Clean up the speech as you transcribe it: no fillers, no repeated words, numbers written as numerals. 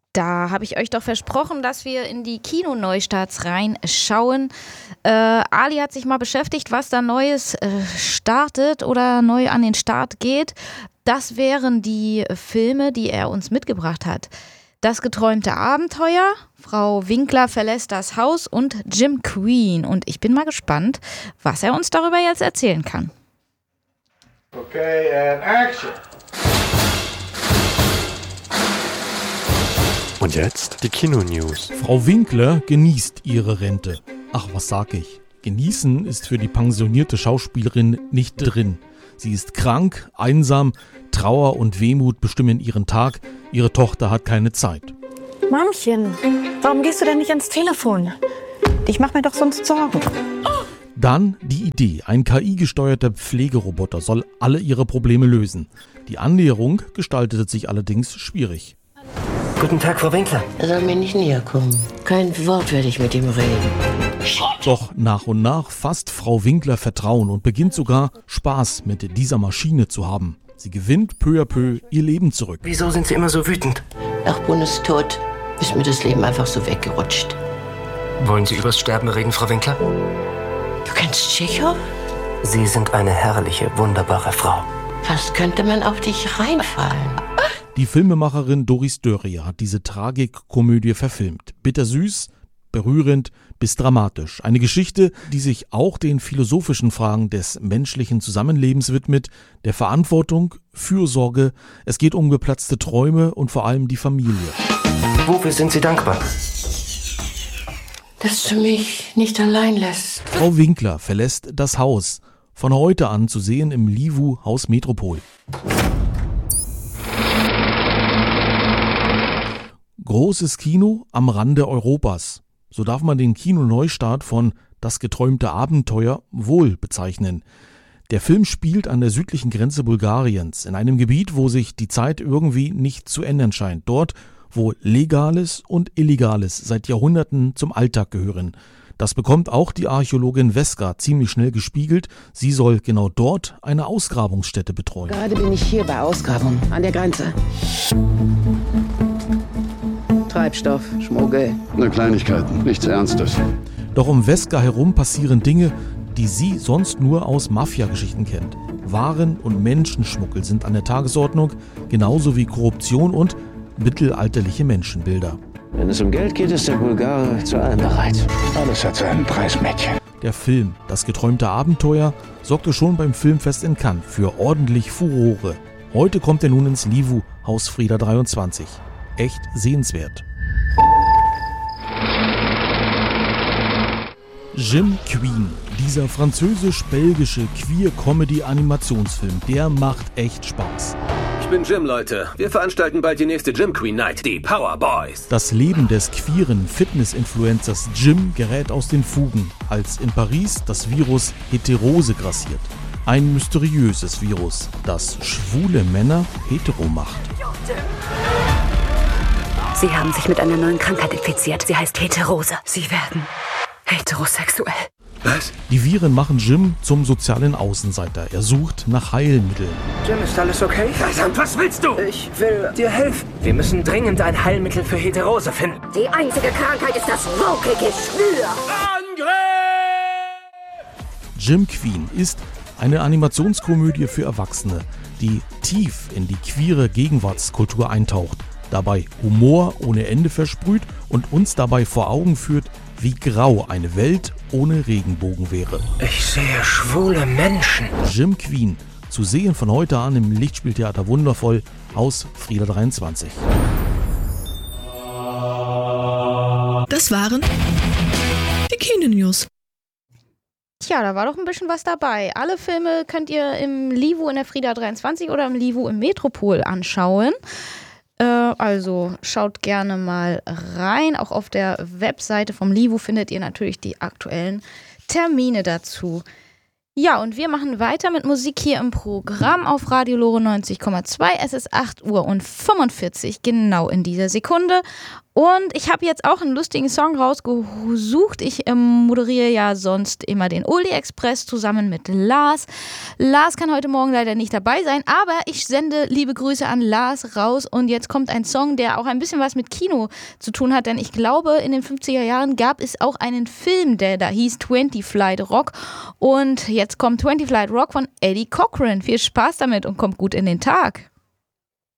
Da habe ich euch doch versprochen, dass wir in die Kino-Neustarts reinschauen. Ali hat sich mal beschäftigt, was da Neues startet oder neu an den Start geht. Das wären die Filme, die er uns mitgebracht hat. Das geträumte Abenteuer, Frau Winkler verlässt das Haus und Jim Queen. Und ich bin mal gespannt, was er uns darüber jetzt erzählen kann. Okay, and action! Und jetzt die Kino-News. Frau Winkler genießt ihre Rente. Ach, was sag ich? Genießen ist für die pensionierte Schauspielerin nicht drin. Sie ist krank, einsam, Trauer und Wehmut bestimmen ihren Tag. Ihre Tochter hat keine Zeit. Mamchen, warum gehst du denn nicht ans Telefon? Ich mach mir doch sonst Sorgen. Dann die Idee. Ein KI-gesteuerter Pflegeroboter soll alle ihre Probleme lösen. Die Annäherung gestaltete sich allerdings schwierig. Guten Tag, Frau Winkler. Er soll mir nicht näher kommen. Kein Wort werde ich mit ihm reden. Doch nach und nach fasst Frau Winkler Vertrauen und beginnt sogar Spaß mit dieser Maschine zu haben. Sie gewinnt peu à peu ihr Leben zurück. Wieso sind Sie immer so wütend? Nach Brunos Tod ist mir das Leben einfach so weggerutscht. Wollen Sie übers Sterben reden, Frau Winkler? Du kennst Tschechow? Sie sind eine herrliche, wunderbare Frau. Was könnte man auf dich reinfallen? Die Filmemacherin Doris Dörrier hat diese Tragikkomödie verfilmt. Bittersüß, berührend bis dramatisch. Eine Geschichte, die sich auch den philosophischen Fragen des menschlichen Zusammenlebens widmet, der Verantwortung, Fürsorge. Es geht um geplatzte Träume und vor allem die Familie. Wofür sind Sie dankbar? Dass du mich nicht allein lässt. Frau Winkler verlässt das Haus. Von heute an zu sehen im Livu Haus Metropol. Großes Kino am Rande Europas. So darf man den Kinoneustart von Das geträumte Abenteuer wohl bezeichnen. Der Film spielt an der südlichen Grenze Bulgariens, in einem Gebiet, wo sich die Zeit irgendwie nicht zu ändern scheint. Dort, wo Legales und Illegales seit Jahrhunderten zum Alltag gehören. Das bekommt auch die Archäologin Veska ziemlich schnell gespiegelt. Sie soll genau dort eine Ausgrabungsstätte betreuen. Gerade bin ich hier bei Ausgrabung an der Grenze. Treibstoff, Schmuggel. Nur Kleinigkeiten, nichts Ernstes. Doch um Veska herum passieren Dinge, die sie sonst nur aus Mafia-Geschichten kennt. Waren- und Menschenschmuggel sind an der Tagesordnung, genauso wie Korruption und mittelalterliche Menschenbilder. Wenn es um Geld geht, ist der Bulgare zu allem bereit. Alles hat seinen Preis, Mädchen. Der Film Das geträumte Abenteuer sorgte schon beim Filmfest in Cannes für ordentlich Furore. Heute kommt er nun ins Livu Haus Frieda 23. Echt sehenswert. Jim Queen, dieser französisch-belgische Queer-Comedy-Animationsfilm, der macht echt Spaß. Ich bin Jim, Leute. Wir veranstalten bald die nächste Jim Queen Night, die Power Boys. Das Leben des queeren Fitness-Influencers Jim gerät aus den Fugen, als in Paris das Virus Heterose grassiert. Ein mysteriöses Virus, das schwule Männer hetero macht. Sie haben sich mit einer neuen Krankheit infiziert. Sie heißt Heterose. Sie werden heterosexuell. Was? Die Viren machen Jim zum sozialen Außenseiter. Er sucht nach Heilmitteln. Jim, ist alles okay? Verdammt, was willst du? Ich will dir helfen. Wir müssen dringend ein Heilmittel für Heterose finden. Die einzige Krankheit ist das Woke-Geschwür. Angriff! Jim Queen ist eine Animationskomödie für Erwachsene, die tief in die queere Gegenwartskultur eintaucht, dabei Humor ohne Ende versprüht und uns dabei vor Augen führt, wie grau eine Welt ohne Regenbogen wäre. Ich sehe schwule Menschen. Jim Queen, zu sehen von heute an im Lichtspieltheater Wundervoll, Haus Frieda 23. Das waren die Kino-News. Tja, da war doch ein bisschen was dabei. Alle Filme könnt ihr im Livu in der Frieda 23 oder im Livu im Metropol anschauen. Also schaut gerne mal rein. Auch auf der Webseite vom Livu findet ihr natürlich die aktuellen Termine dazu. Ja, und wir machen weiter mit Musik hier im Programm auf Radio Lore 90,2. Es ist 8:45 Uhr, genau in dieser Sekunde. Und ich habe jetzt auch einen lustigen Song rausgesucht. Ich moderiere ja sonst immer den Oldie Express zusammen mit Lars. Lars kann heute Morgen leider nicht dabei sein, aber ich sende liebe Grüße an Lars raus. Und jetzt kommt ein Song, der auch ein bisschen was mit Kino zu tun hat, denn ich glaube, in den 50er Jahren gab es auch einen Film, der da hieß 20 Flight Rock. Und jetzt kommt 20 Flight Rock von Eddie Cochran. Viel Spaß damit und kommt gut in den Tag.